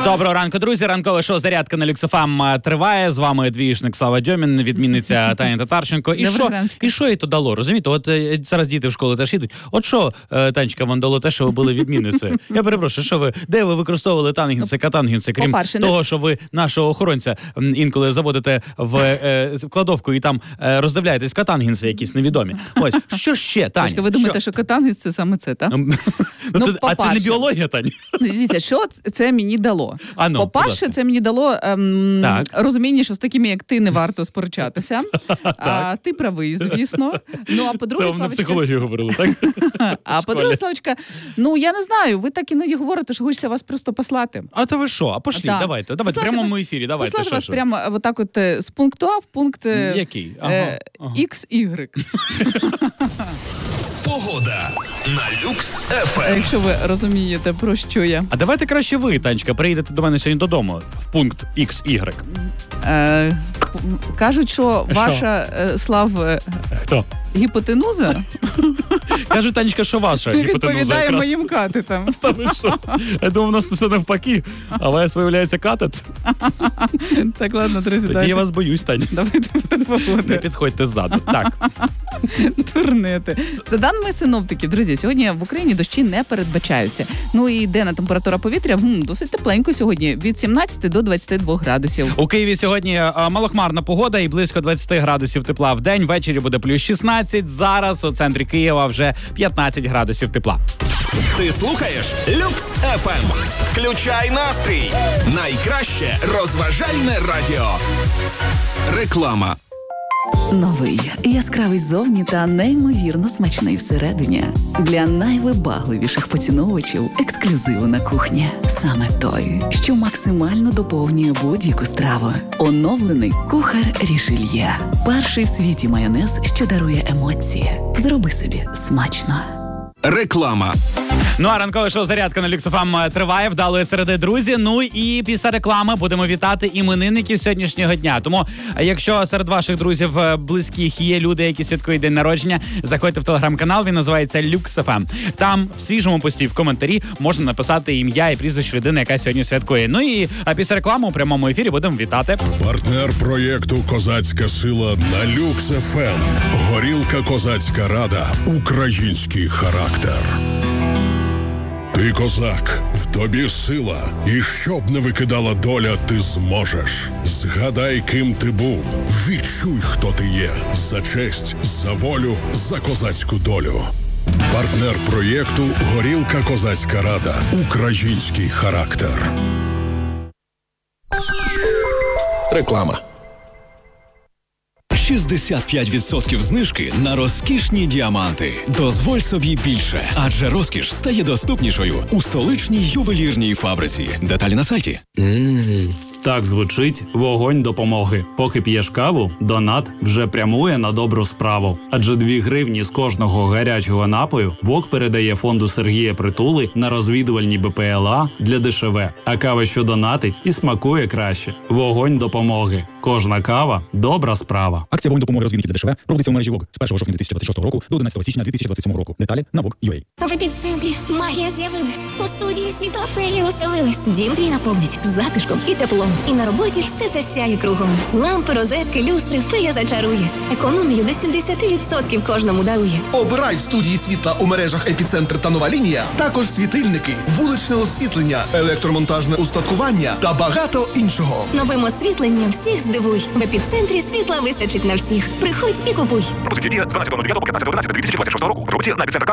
Доброго ранку, друзі. Ранкове шоу «Зарядка» на Люкс ФМ триває. З вами двіїшник Слава Дьомін, відмінниця Таня Татарченко. І що їй то дало? Розумієте, от зараз діти в школу теж їдуть. От що, Танечка, вам дало те, що ви були відмінницею? Я перепрошую, що ви, де ви використовували тангенси, катангенси, крім того, що ви нашого охоронця інколи заводите в кладовку і там роздивляєтесь катангенси якісь невідомі. Ось, що ще, Таня? Ви думаєте, що катангенс це саме це, так? А це не біологія, Таня? Дивіться, що це мені дало? По-перше, це мені дало розуміння, що з такими, як ти, не варто сперечатися. Ти правий, звісно. Ну, а по-друге, це вам на психологію говорили, так? А по-друге, Славочка, ну, я не знаю, ви так іноді говорите, що хочеться вас просто послати. А то ви що? А пошліть, давайте. В прямому ефірі, давайте. Послати вас прямо отак от з пункту А в пункт який? XY. Погода на Люкс ФМ. Якщо ви розумієте, про що я. А давайте краще ви, Танечка, приїдете до мене сьогодні додому в пункт XY. Кажуть, що ваша, Слав, хто? Гіпотенуза? Кажуть, Танечка, що ваша гіпотенуза відповідає якраз. моїм катетам. Та ви що? Я думав, у нас все навпаки, а вас виявляється катет. Так, ладно, друзі, Тоді я вас боюсь, Таня. Давайте погоди. Не підходьте ззаду. Так. Турнети. За даними синоптиків, друзі, сьогодні в Україні дощі не передбачаються. Ну і денна температура повітря досить тепленько сьогодні, від 17 до 22 градусів. У Києві сьогодні малохмарна погода і близько 20 градусів тепла в день. Ввечері буде плюс 16. Зараз у центрі Києва вже 15 градусів тепла. Ти слухаєш Люкс ФМ. Включай настрій. Найкраще розважальне радіо. Реклама. Новий, яскравий зовні та неймовірно смачний всередині. Для найвибагливіших поціновувачів ексклюзиву на кухні. Саме той, що максимально доповнює будь-яку страву. Оновлений кухар Рішельє. Перший в світі майонез, що дарує емоції. Зроби собі смачно. Реклама. Ну, а ранкове шоу «Зарядка» на Люкс ФМ триває, вдалої середи, друзі. Ну і після реклами будемо вітати іменинників сьогоднішнього дня. Тому, якщо серед ваших друзів близьких є люди, які святкують день народження, заходьте в телеграм-канал, він називається Люкс ФМ. Там в свіжому пості в коментарі можна написати ім'я і прізвище людини, яка сьогодні святкує. Ну і після реклами у прямому ефірі будемо вітати. Партнер проєкту «Козацька сила» на Люкс ФМ. Горілка «Козацька рада». Український характер. Ти козак, в тобі сила, і щоб не викидала доля, ти зможеш. Згадай, ким ти був, відчуй, хто ти є. За честь, за волю, за козацьку долю. Партнер проєкту «Горілка Козацька рада». Український характер. Реклама. 65% знижки на розкішні діаманти. Дозволь собі більше, адже розкіш стає доступнішою у столичній ювелірній фабриці. Деталі на сайті. Так звучить вогонь допомоги. Поки п'єш каву, донат вже прямує на добру справу. Адже 2 гривні з кожного гарячого напою ВОК передає фонду Сергія Притули на розвідувальні БПЛА для ДШВ. А кава, що донатить, і смакує краще. Вогонь допомоги. Кожна кава – добра справа. Акція «Вогонь допомоги розвідників ДШВ» проводиться у мережі ВОК з 1 жовтня 2026 року до 11 січня 2027 року. Деталі на VOK.UA. В епіцентрі магія з'явилась. У студії світла феї оселилась. Дім твій наповнить затишком і теплом. І на роботі все засяє кругом. Лампи, розетки, люстри фея зачарує. Економію до 70% кожному дарує. Обирай в студії світла у мережах «Епіцентр» та «Нова лінія». Також світильники, вуличне освітлення, електромонтажне устаткування та багато іншого. Новим освітленням всіх здивуй. В епіцентрі світла вистачить на всіх. Приходь і купуй. Пропозиція дія 12.09 по 15.11.2026 року. Роботі на епіцентр.